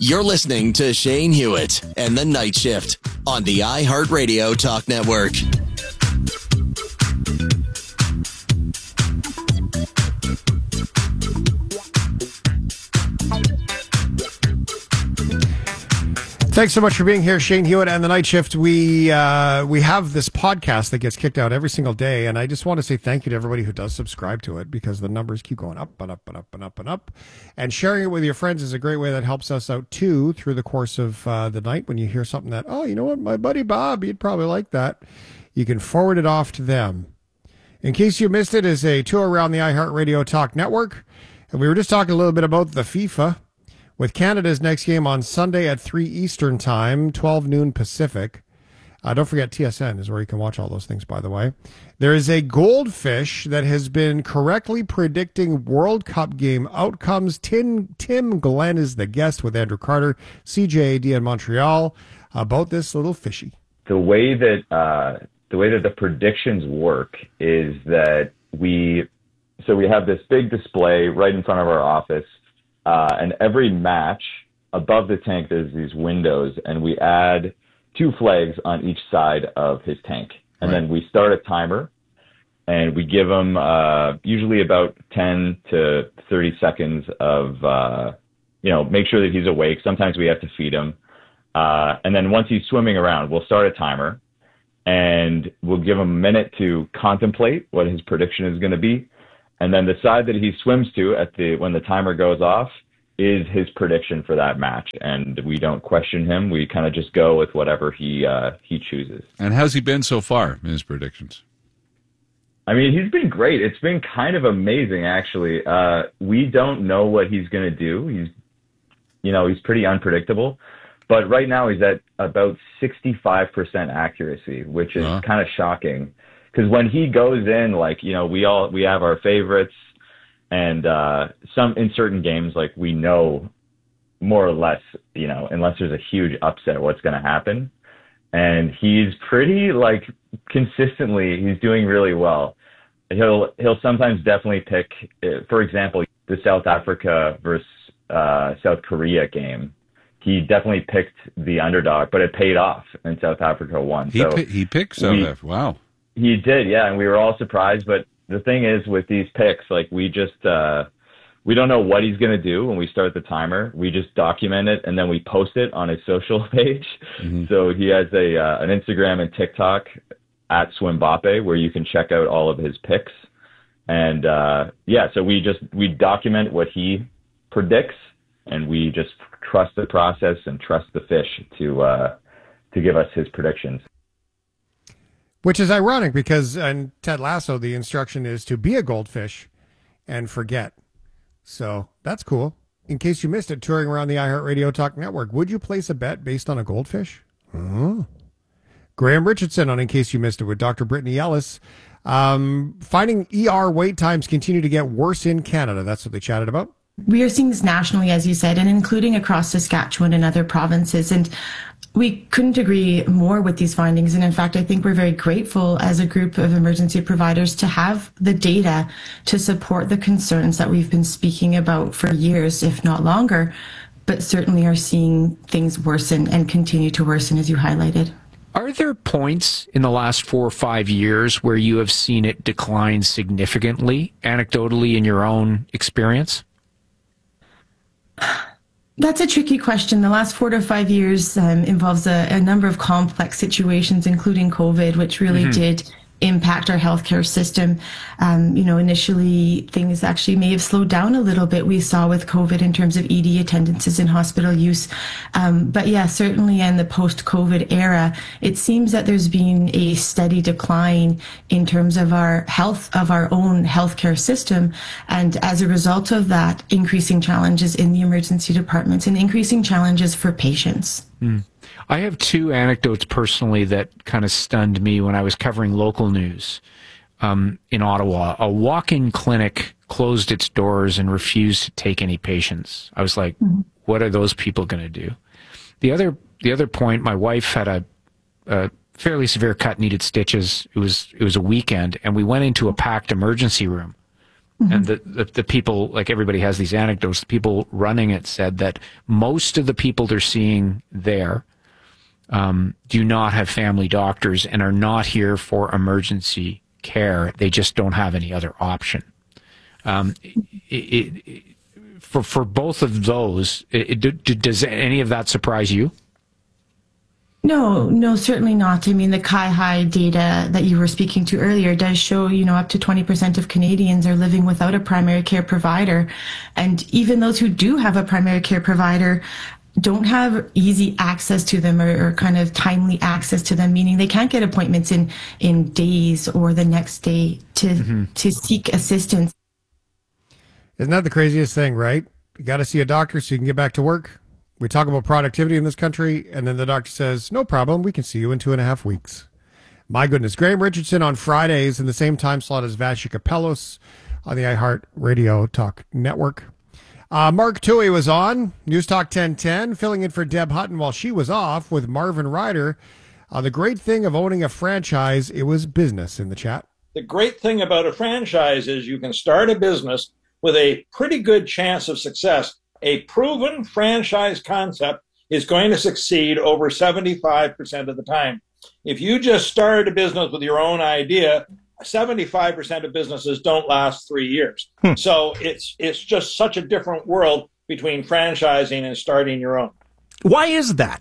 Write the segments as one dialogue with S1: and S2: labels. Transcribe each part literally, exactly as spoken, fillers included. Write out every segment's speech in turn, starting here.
S1: You're listening to Shane Hewitt and the Night Shift on the iHeartRadio Talk Network.
S2: Thanks so much for being here, Shane Hewitt and the Night Shift. We uh, we have this podcast that gets kicked out every single day, and I just want to say thank you to everybody who does subscribe to it, because the numbers keep going up and up and up and up and up. And sharing it with your friends is a great way that helps us out, too, through the course of uh, the night. When you hear something that, oh, you know what, my buddy Bob, he'd probably like that, you can forward it off to them. In case you missed it, is a tour around the iHeartRadio Talk Network, and we were just talking a little bit about the FIFA, with Canada's next game on Sunday at three Eastern Time, twelve noon Pacific. Uh, don't forget, T S N is where you can watch all those things, by the way. There is a goldfish that has been correctly predicting World Cup game outcomes. Tim, Tim Glenn is the guest with Andrew Carter, C J A D in Montreal, about this little fishy.
S3: The way that uh, the way that the predictions work is that we, so we have this big display right in front of our office. Uh, and every match, above the tank, there's these windows, and we add two flags on each side of his tank. And right. Then we start a timer, and we give him uh, usually about ten to thirty seconds of, uh, you know, make sure that he's awake. Sometimes we have to feed him. Uh, and then once he's swimming around, we'll start a timer, and we'll give him a minute to contemplate what his prediction is going to be. And then the side that he swims to at the when the timer goes off is his prediction for that match. And we don't question him. We kind of just go with whatever he uh, he chooses.
S4: And how's he been so far in his predictions?
S3: I mean, he's been great. It's been kind of amazing, actually. Uh, we don't know what he's going to do. He's, you know, he's pretty unpredictable. But right now he's at about sixty-five percent accuracy, which is uh-huh. kind of shocking. Because when he goes in, like, you know, we all, we have our favorites, and uh, some, in certain games, like, we know more or less, you know, unless there's a huge upset, what's going to happen. And he's pretty, like, consistently, he's doing really well. He'll, he'll sometimes definitely pick, for example, the South Africa versus uh, South Korea game. He definitely picked the underdog, but it paid off, and South Africa won.
S4: He,
S3: so
S4: pi- he picked South Africa, wow.
S3: He did, yeah, and we were all surprised. But the thing is, with these picks, like, we just uh, we don't know what he's going to do when we start the timer. We just document it, and then we post it on his social page. Mm-hmm. So he has a uh, an Instagram and TikTok at Swimbappe, where you can check out all of his picks. And uh, yeah, so we just we document what he predicts, and we just trust the process and trust the fish to uh, to give us his predictions.
S2: Which is ironic, because in Ted Lasso, the instruction is to be a goldfish and forget. So that's cool. In case you missed it, touring around the iHeartRadio Talk Network, would you place a bet based on a goldfish? Oh. Graham Richardson on In Case You Missed It with Doctor Brittany Ellis. Um, finding E R wait times continue to get worse in Canada. That's what they chatted about.
S5: We are seeing this nationally, as you said, and including across Saskatchewan and other provinces. And we couldn't agree more with these findings. And in fact, I think we're very grateful as a group of emergency providers to have the data to support the concerns that we've been speaking about for years, if not longer, but certainly are seeing things worsen and continue to worsen, as you highlighted.
S6: Are there points in the last four or five years where you have seen it decline significantly, anecdotally, in your own experience?
S5: That's a tricky question. The last four to five years um, involves a, a number of complex situations, including COVID, which really mm-hmm. did impact our healthcare system. Um, you know, initially things actually may have slowed down a little bit. We saw with COVID in terms of E D attendances and hospital use. Um, but yeah, certainly in the post-COVID era, it seems that there's been a steady decline in terms of our health, of our own healthcare system. And as a result of that, increasing challenges in the emergency departments and increasing challenges for patients.
S6: Mm. I have two anecdotes personally that kind of stunned me when I was covering local news um, in Ottawa. A walk-in clinic closed its doors and refused to take any patients. I was like, mm-hmm. what are those people going to do? The other, the other point, my wife had a, a fairly severe cut, needed stitches. It was, it was a weekend, and we went into a packed emergency room. Mm-hmm. And the, the, the people, like everybody has these anecdotes, the people running it said that most of the people they're seeing there um, do not have family doctors and are not here for emergency care. They just don't have any other option. Um, it, it, it, for, for both of those, it, it, does any of that surprise you?
S5: No, no, certainly not. I mean, the Ki-High data that you were speaking to earlier does show, you know, up to twenty percent of Canadians are living without a primary care provider. And even those who do have a primary care provider don't have easy access to them or, or kind of timely access to them, meaning they can't get appointments in, in days or the next day to, mm-hmm. to seek assistance.
S2: Isn't that the craziest thing, right? You got to see a doctor so you can get back to work. We talk about productivity in this country, and then the doctor says, no problem, we can see you in two and a half weeks. My goodness. Graham Richardson on Fridays in the same time slot as Vassy Kapelos on the iHeart Radio Talk Network. Uh, Mark Toohey was on News Talk ten ten, filling in for Deb Hutton while she was off with Marvin Ryder. Uh, the great thing of owning a franchise, it was business in the chat.
S7: The great thing about a franchise is you can start a business with a pretty good chance of success. A proven franchise concept is going to succeed over seventy-five percent of the time. If you just started a business with your own idea, seventy-five percent of businesses don't last three years. Hmm. So it's it's just such a different world between franchising and starting your own.
S8: Why is that?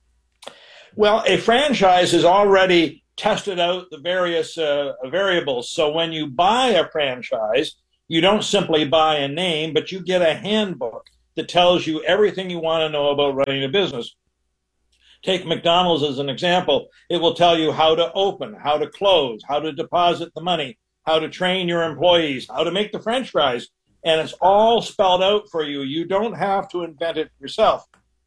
S7: Well, a franchise has already tested out the various uh, variables. So when you buy a franchise, you don't simply buy a name, but you get a handbook that tells you everything you want to know about running a business. Take McDonald's as an example. It will tell you how to open, how to close, how to deposit the money, how to train your employees, how to make the French fries. And it's all spelled out for you. You don't have to invent it yourself.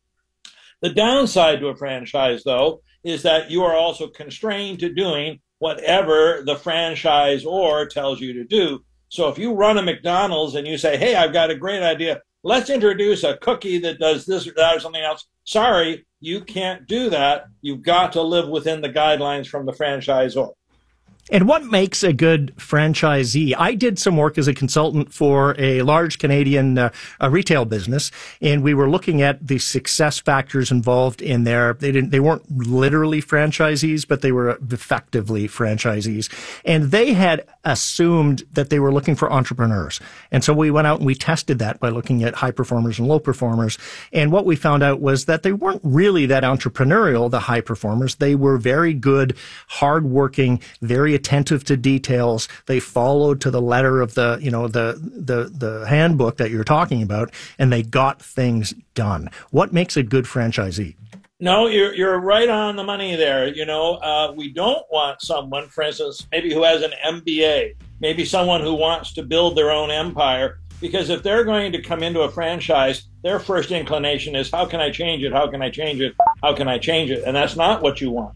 S7: The downside to a franchise, though, is that you are also constrained to doing whatever the franchisor tells you to do. So if you run a McDonald's and you say, hey, I've got a great idea, let's introduce a cookie that does this or that or something else. Sorry, you can't do that. You've got to live within the guidelines from the franchisor.
S8: And what makes a good franchisee? I did some work as a consultant for a large Canadian uh, a retail business, and we were looking at the success factors involved in there. They didn't, they weren't literally franchisees, but they were effectively franchisees. And they had assumed that they were looking for entrepreneurs. And so we went out and we tested that by looking at high performers and low performers. And what we found out was that they weren't really that entrepreneurial, the high performers. They were very good, hardworking, very attentive to details. They followed to the letter of the, you know, the, the, the handbook that you're talking about, and they got things done. What makes a good franchisee?
S7: No, you're, you're right on the money there. You know, uh, we don't want someone, for instance, maybe who has an M B A, maybe someone who wants to build their own empire, because if they're going to come into a franchise, their first inclination is, how can I change it? How can I change it? How can I change it? And that's not what you want.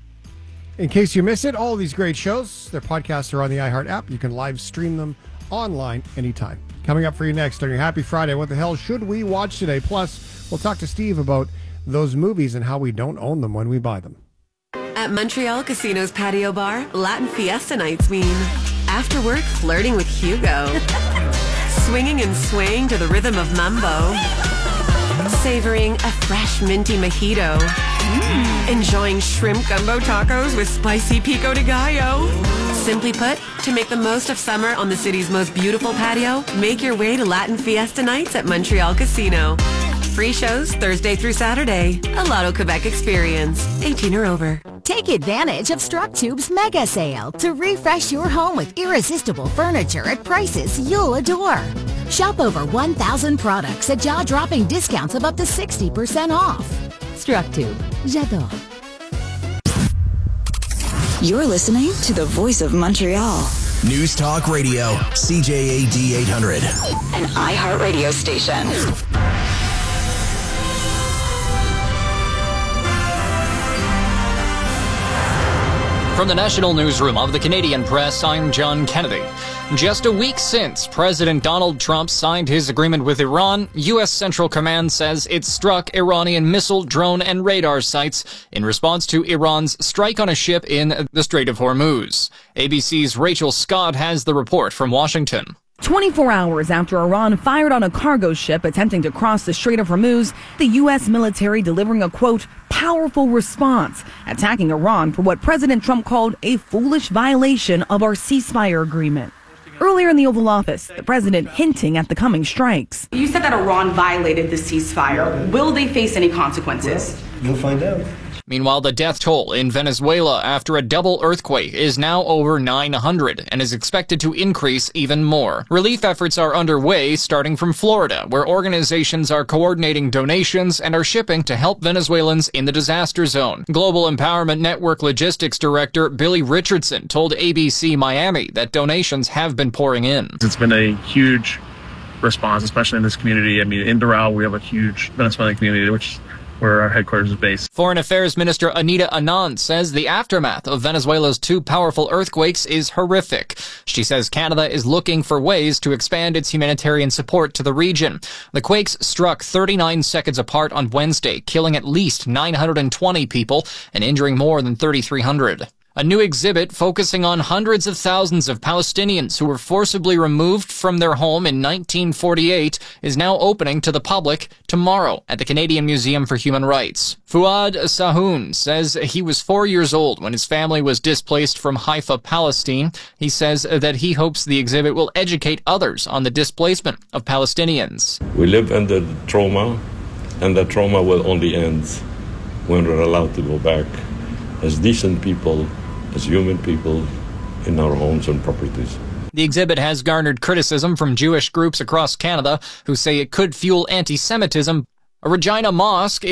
S2: In case you miss it, all these great shows, their podcasts are on the iHeart app. You can live stream them online anytime. Coming up for you next on your Happy Friday, what the hell should we watch today? Plus, we'll talk to Steve about those movies and how we don't own them when we buy them.
S9: At Montreal Casino's patio bar, Latin Fiesta nights mean after work flirting with Hugo, swinging and swaying to the rhythm of mambo, savoring a fresh minty mojito, mm. enjoying shrimp gumbo tacos with spicy pico de gallo. Simply put, to make the most of summer on the city's most beautiful patio, make your way to Latin Fiesta nights at Montreal Casino. Free shows Thursday through Saturday. A Lotto Quebec experience. eighteen or over.
S10: Take advantage of StrucTube's mega sale to refresh your home with irresistible furniture at prices you'll adore. Shop over one thousand products at jaw-dropping discounts of up to sixty percent off. StrucTube. J'adore.
S11: You're listening to the Voice of Montreal.
S1: News Talk Radio, C J A D eight hundred.
S11: An iHeart radio station.
S12: From the National Newsroom of the Canadian Press, I'm John Kennedy. Just a week since President Donald Trump signed his agreement with Iran, U S Central Command says it struck Iranian missile, drone, and radar sites in response to Iran's strike on a ship in the Strait of Hormuz. A B C's Rachel Scott has the report from Washington.
S13: twenty-four hours after Iran fired on a cargo ship attempting to cross the Strait of Hormuz, the U S military delivering a, quote, powerful response, attacking Iran for what President Trump called a foolish violation of our ceasefire agreement. Earlier in the Oval Office, the president hinting at the coming strikes.
S14: You said that Iran violated the ceasefire. Will they face any consequences?
S15: You'll find out.
S12: Meanwhile, the death toll in Venezuela after a double earthquake is now over nine hundred and is expected to increase even more. Relief efforts are underway, starting from Florida, where organizations are coordinating donations and are shipping to help Venezuelans in the disaster zone. Global Empowerment Network Logistics Director Billy Richardson told A B C Miami that donations have been pouring in.
S16: It's been a huge response, especially in this community. I mean, in Doral, we have a huge Venezuelan community, which where our headquarters is based.
S12: Foreign Affairs Minister Anita Anand says the aftermath of Venezuela's two powerful earthquakes is horrific. She says Canada is looking for ways to expand its humanitarian support to the region. The quakes struck thirty-nine seconds apart on Wednesday, killing at least nine hundred twenty people and injuring more than thirty-three hundred. A new exhibit focusing on hundreds of thousands of Palestinians who were forcibly removed from their home in nineteen forty-eight is now opening to the public tomorrow at the Canadian Museum for Human Rights. Fuad Sahoun says he was four years old when his family was displaced from Haifa, Palestine. He says that he hopes the exhibit will educate others on the displacement of Palestinians.
S17: We live under the trauma, and that trauma will only end when we're allowed to go back as decent people, as human people in our homes and properties.
S12: The exhibit has garnered criticism from Jewish groups across Canada who say it could fuel anti-Semitism. A Regina mosque